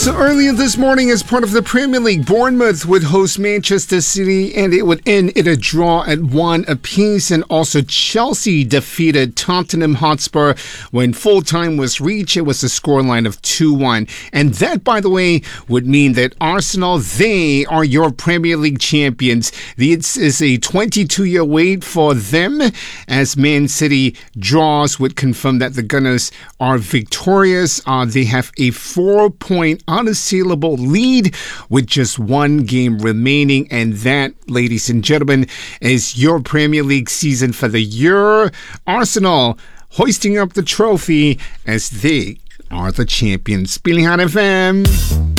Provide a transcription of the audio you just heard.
So earlier this morning, as part of the Premier League, Bournemouth would host Manchester City, and it would end in a draw at 1 apiece. And also Chelsea defeated Tottenham Hotspur when full time was reached. It was a scoreline of 2-1. And that, by the way, would mean that Arsenal, they are your Premier League champions. This is a 22-year wait for them, as Man City draws would confirm that the Gunners are victorious. They have a 4-point unassailable lead with just one game remaining, and that, ladies and gentlemen, is your Premier League season for the year. Arsenal hoisting up the trophy as they are the champions. Pilihan FM.